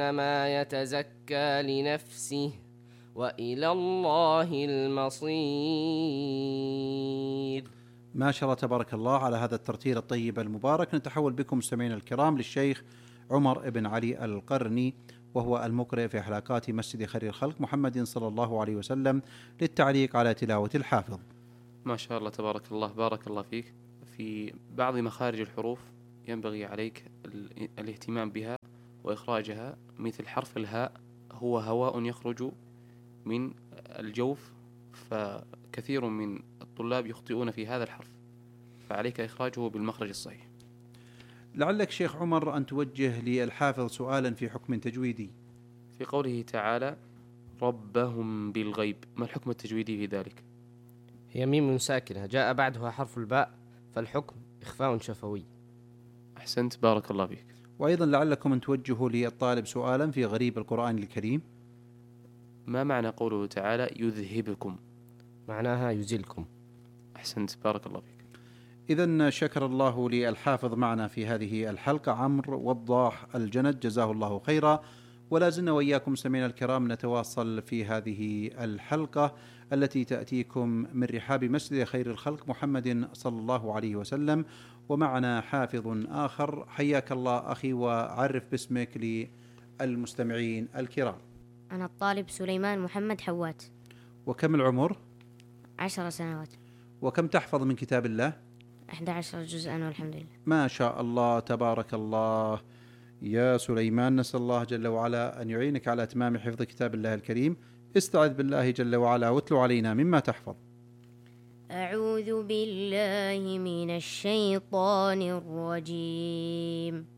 إنما يتزكى لنفسه وإلى الله المصير. ما شاء الله تبارك الله على هذا الترتيل الطيب المبارك. نتحول بكم مستمعينا الكرام للشيخ عمر بن علي القرني، وهو المقرئ في حلقات مسجد خير الخلق محمد صلى الله عليه وسلم، للتعليق على تلاوة الحافظ. ما شاء الله تبارك الله، بارك الله فيك. في بعض مخارج الحروف ينبغي عليك الاهتمام بها وإخراجها، مثل حرف الهاء، هو هواء يخرج من الجوف، فكثير من الطلاب يخطئون في هذا الحرف، فعليك إخراجه بالمخرج الصحيح. لعلك شيخ عمر أن توجه للحافظ سؤالا في حكم تجويدي. في قوله تعالى ربهم بالغيب، ما الحكم التجويدي في ذلك؟ هي ميم ساكنة جاء بعدها حرف الباء، فالحكم إخفاء شفوي. أحسنت، بارك الله فيك. وأيضا لعلكم أن توجهوا للطالب سؤالا في غريب القرآن الكريم. ما معنى قوله تعالى يذهبكم؟ معناها يزيلكم. أحسنت، بارك الله فيك. إذن شكر الله للحافظ معنا في هذه الحلقة عمرو وضاح الجند، جزاه الله خيرا. ولا زلنا وإياكم سمعنا الكرام نتواصل في هذه الحلقة التي تأتيكم من رحاب مسجد خير الخلق محمد صلى الله عليه وسلم، ومعنا حافظ آخر. حياك الله أخي، وعرف باسمك للمستمعين الكرام. أنا الطالب سليمان محمد حوات. وكم العمر؟ 10 سنوات. وكم تحفظ من كتاب الله؟ 11 جزءا والحمد لله. ما شاء الله تبارك الله. يا سليمان، نسأل الله جل وعلا أن يعينك على إتمام حفظ كتاب الله الكريم. استعذ بالله جل وعلا واتلو علينا مما تحفظ. أعوذ بالله من الشيطان الرجيم.